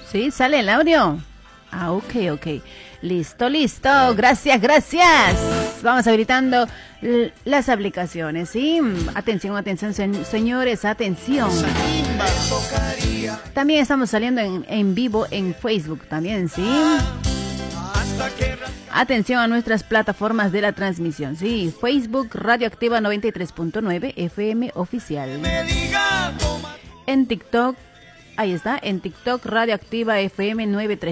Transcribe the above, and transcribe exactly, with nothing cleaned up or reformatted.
¿Sí? ¿Sale el audio? Ah, ok, ok. Listo, listo. Gracias, gracias. Vamos habilitando l- las aplicaciones, ¿sí? Atención, atención, sen- señores, atención. También estamos saliendo en, en vivo en Facebook también, ¿sí? Atención a nuestras plataformas de la transmisión, ¿sí? Facebook, Radioactiva noventa y tres punto nueve F M Oficial. En TikTok, ahí está, en TikTok, Radioactiva F M noventa y tres.